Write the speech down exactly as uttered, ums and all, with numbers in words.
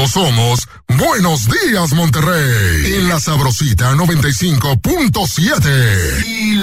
Nosotros somos Buenos Días, Monterrey. En la Sabrosita noventa y cinco punto siete.